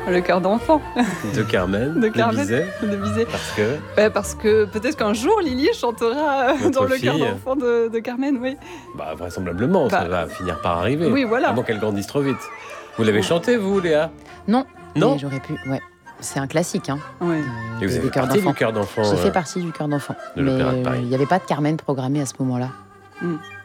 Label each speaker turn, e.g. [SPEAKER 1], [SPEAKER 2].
[SPEAKER 1] Le cœur d'enfant
[SPEAKER 2] De Carmen,
[SPEAKER 1] de Carmen
[SPEAKER 2] Bizet,
[SPEAKER 1] de Bizet.
[SPEAKER 2] parce que
[SPEAKER 1] Parce que peut-être qu'un jour, Lily chantera
[SPEAKER 2] Votre
[SPEAKER 1] dans le cœur
[SPEAKER 2] fille.
[SPEAKER 1] d'enfant de Carmen, oui.
[SPEAKER 2] Vraisemblablement, ça
[SPEAKER 1] Bah,
[SPEAKER 2] va finir par arriver.
[SPEAKER 1] oui, voilà.
[SPEAKER 2] Avant qu'elle grandisse trop vite. Vous l'avez chanté, vous, Léa?
[SPEAKER 3] Non,
[SPEAKER 2] Non
[SPEAKER 3] mais j'aurais pu. Ouais, c'est un classique.
[SPEAKER 1] Ouais.
[SPEAKER 2] Et vous avez
[SPEAKER 3] des
[SPEAKER 2] fait
[SPEAKER 3] chœurs
[SPEAKER 2] partie
[SPEAKER 3] d'enfants.
[SPEAKER 2] du cœur d'enfant
[SPEAKER 3] J'ai fait partie du chœur d'enfant.
[SPEAKER 2] de
[SPEAKER 3] Mais
[SPEAKER 2] l'Opéra de Paris.
[SPEAKER 3] il n'y avait pas de Carmen programmée à ce moment-là.